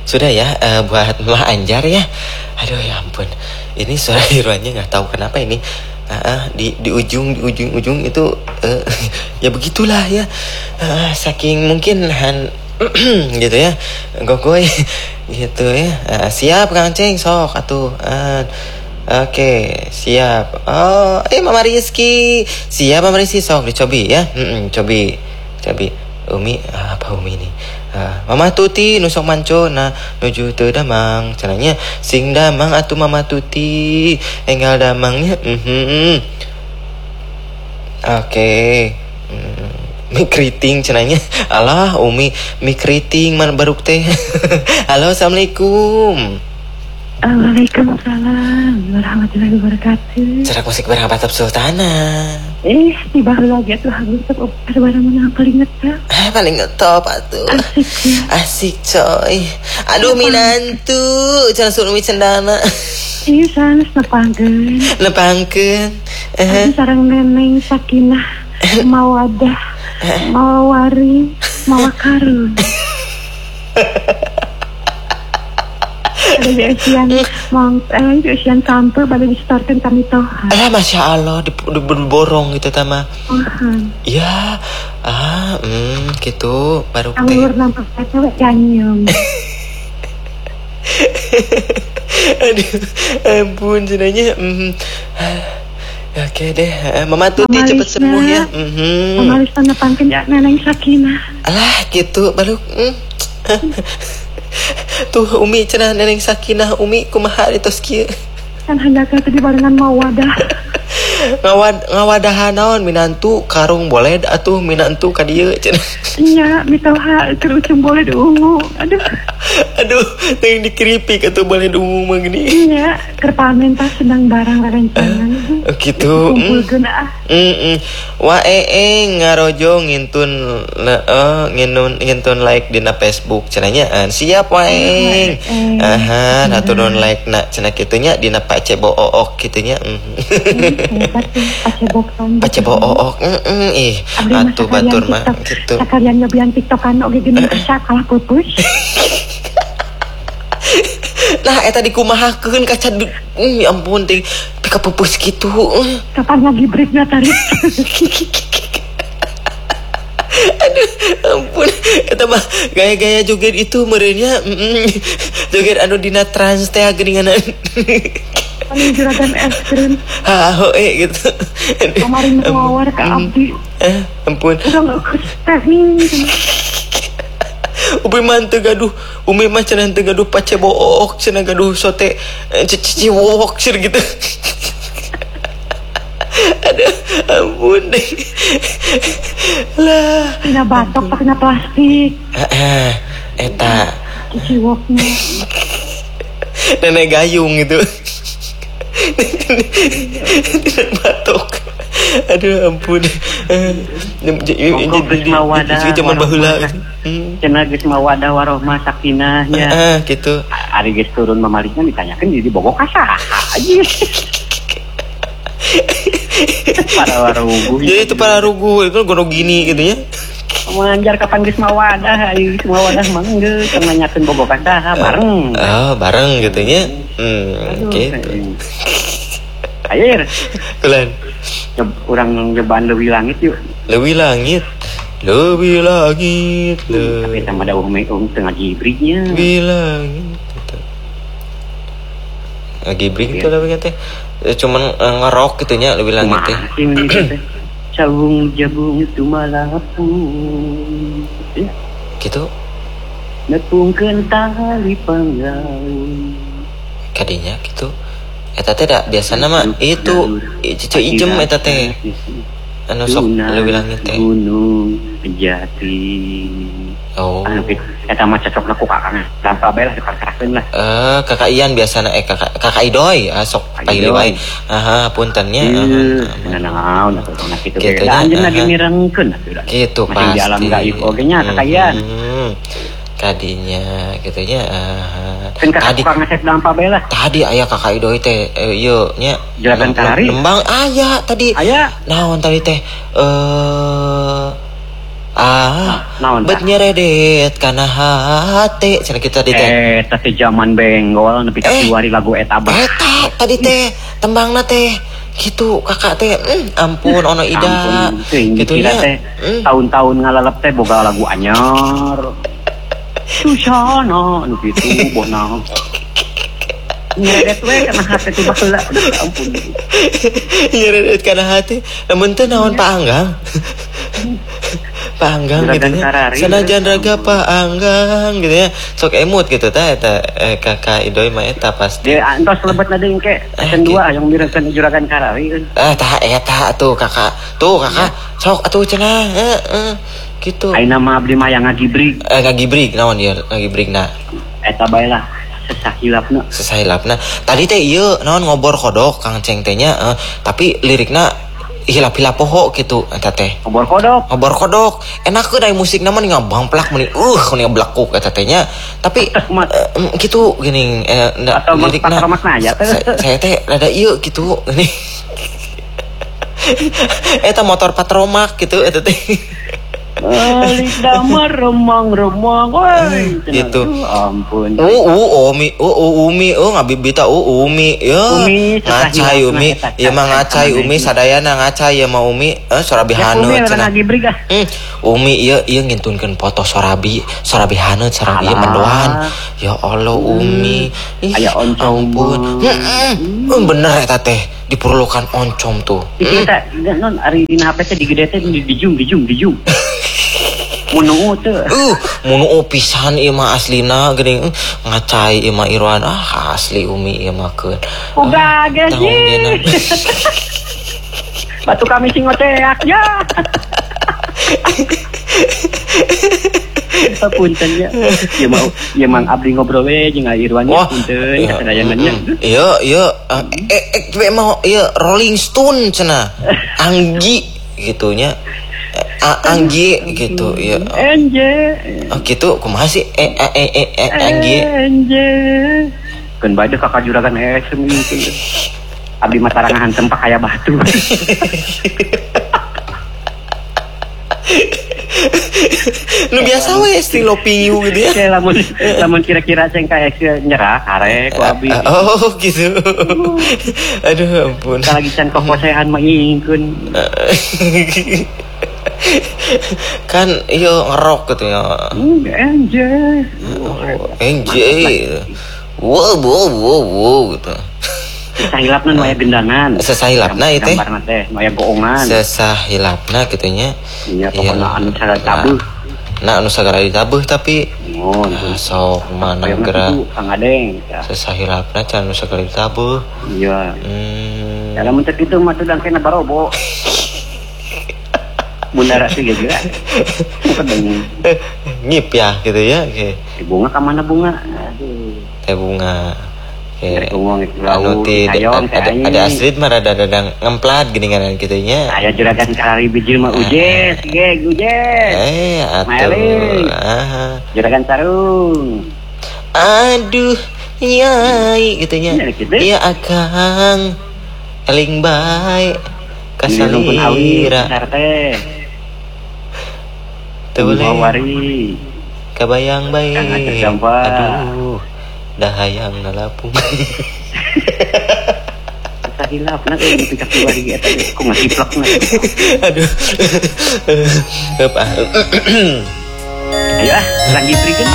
Sudah ya, buat Mama Anjar ya. Aduh ya ampun. Ini suara Irwannya nggak tahu kenapa ini. Di ujung itu ya begitulah ya. Saking mungkin gitu ya. Gogoy gitu ya. Siap Kang Ceng sok atuh. Oke, siap. Oh, Mama Rizky. Siap Mama Rizky sok dicobi ya. Cobi. Umi apa Umi ini? Mama Tuti nusok manco na nuju teu damang cenanya sing damang atuh Mama Tuti enggal damangnya. Oke. Mie keriting cenanya. Alah Umi mie keriting man baruk teh. Halo assalamualaikum. Waalaikumsalam warahmatullahi wabarakatuh. Cerak musik berapa tap sultana? Tiba lagi tuh hagus tep barang mana paling ngetop. Paling ngetop atuh. Asik coy. Aduh minantu, jangan suruh mi cendana. Iya sanes nepangkeun. Sareng neneng Sakinah, mawadah, mawari, mawakarun. Ada usian sampai pada distorkan kami toha. Masya Allah diborong gitu tama. Ya, gitu baru teh. Anggur nampak cewek ganyong. Aduh, ampun cenanya. Oke deh, Mama Tuti cepet sembuh ya. Mama Lisa nepangkeun ya neneng Sakinah. Alah gitu baru. Tuh Umi cenah neneng Sakinah Umi kumaha ditos kieu kan handaka tadi barengan mawadah ngawadahan naon minantu karung boleh atuh minantu ka dieu cenah nya mitoha keur ucung boleh diungu aduh teuing dikeripik atuh boleh diungu mah gini nya keur pamen tah sedang barang rarencangan gitu kumpulkeun wae ngarojo ngintun ngintun like dina Facebook cenah nya siap wae atuh non like na cenah kitu nya dina Pacebo Ook kitu nya Pacebo Ook atuh batur mah gitu sakalian nyobian TikTokan oge geuning asa kalah pupus. Nah eta dikumahakeun kaca ya ampun ting pika pupus kitu. Kapan lagi breaknya tarik? Aduh ampun eta mah gaya-gaya joget itu merenya joget anu dina trans teh geuninganan. Paling juragan es krim. Gitu. Kemarin melawar ke abdi. Ampun. Udah nggak teknik. Umi mah teu gaduh, Umi mah cenah teu gaduh Pacebo Ook, cenah gaduh sote ciciwok cenah gitu. Aduh, ampun deh. Lah. Tina batok pakna plastik. Eta. Ciciwoknya. Nenek gayung gitu. Nenek batok. Aduh ampun. Zaman baheula. Cenah geus mawadah warohmah sakinahnya. Gitu. Ari geus turun mamalihna ditanyakeun di bogok ka saha aja. Para warugu. Jadi itu para rugu itu gono gini gitu ya. Manjar kapan geus mawadah, ari geus mawadah mah geus nanyakeun bogok ka saha bareng. Bareng gitu nya. Gitu. Air. Kulan. Urang nyobaan leuwih langit yuk. Leuwih langit. Tapi sama ada tengah gibritnya. Leuwih langit. Gibrit itu leuwih teh. Cuman ngerok gitu nya leuwih langit teh. Cabung jabung tumalapu. Gitu. Nepungkeun tali panggaun. Kadinya gitu. Eta teh da biasana mah itu cicu ijem eta teh. Anu sok leuwih langit teh. Gunung Jati. Oh. Eta mah cocokna ku kakakna. Tanpa bae lah dikarkarakeun lah. Kakak Ian biasana kakak Idoy sok paili wae. Punten nya. Naon atuh kitu ge. Anjeun lagi mirengkeun atuh. Kitu pasti. Di alam gaib oge nya kakak Ian. Kadinya gitu nya. Kan kakak tukang ngasep dampa bae lah. Tadi aya kakak Idoy teh ieu nya. Juragan Kalari. Lembang aya tadi. Aya. Naon tadi teh naon bet nyeredet kana hate cenah kita di teh. Teh zaman benggol nepi ka kiwari lagu eta bah. Eta tadi teh tembangna teh gitu kakak teh ampun ono ida gitu nya tahun-tahun ngalalep teh boga lagu anyar susana anu kitu bona nyeredet we kana hate tiba heula ampun nyeredet kana hate namun teh naon paanggang Panggang gitu ya. Sanajan raga paanggang gitu ya. Sok emut gitu tah eta kakak Idoy mah eta pasti. Ya antos lebetna deung ke season 2 yang mireunkeun juragan karari. Tah eta tuh kakak. Tuh kakak sok atuh cenah. Gitu. Ayeuna mah abdi mah yang ngagibrig. Ngagibrig naon ieu ngagibrigna? Eta bae lah sesahilapna. Tadi teh ieu naon ngobor kodok Kang Ceng teh nya tapi lirikna hilap-hilap poho gitu eta teh. Ngobor kodok. Enak ke dari musik nama nih ngabang plak meni nih blakuk eta teh nya. Tapi gitu gini lirikna. Saya teh rada ieu gitu gini. Eta motor patromak gitu eta teh. Balik damar remang-remang gitu. Ampun. Umi ngabibita Umi ya ngacai Umi ya mah ngacai Umi sadayana ngacai ya mah Umi sorabi haneut cenah Umi ieu ngintunkeun foto sorabi haneut sorabi mendoan ya Allah Umi aya oncom bener eta teh diperlukan oncom tuh kita non ari dina HP teh digede teh dijum Munu pisan ieu mah aslina geuning ngacai ieu mah Irwan asli Umi ieu mah keun. Uga geus. Batu kami singoteak ya. Punten ya. Ieu mah abdi ngobrol we jeung Irwan punten sadayangannya. Ieu mau ieu Rolling Stone cenah. Anggi gitunya. Anggi gitu ya. Angge. Oh gitu kumaha sih? Anggi. Keun bae kakak juragan gitu. Abdi mah tarangan tempat kaya batu. Nu biasa we estilo pinyu gitu ya. Lamun kira-kira ceng kayak nyerah karek ku abdi. Oh gitu. Aduh ampun. Lagi can kokosehan mah ingkeun. Kan iyo ngerok gitu ya. Enjoy. Wow gitu. Sesahilapna nu aya gendangan. Sesahilapna ieu teh. Gambarna teh nu aya goongan. Sesahilapna kitu nya. Iya pokona anu sagara tabuh. Nah anu sagara ditabuh tapi sok mana geura. Kang Adeng. Sesahilapna can anu sagara ditabuh. Iya. Dalam mentek itu mah tudang kena barobo. Bundara sih gitu ya. Ngip ya gitu ya. Bunga ka mana bunga? Aduh. Teh bunga. Anu ti ada Astrid mah rada ngemplat geuningan kitu nya. Aya juragan karari bijil mah ujes. Atuh. Juragan sarung. Aduh, nyai gitu nya. Ieu akang eling bae. Kasalira. Boleh kabayang baik aduh dahayang nalapung sahilapna teh nepi ka kiwari eta ku ngasiplakna aduh apa ayo lagi berikan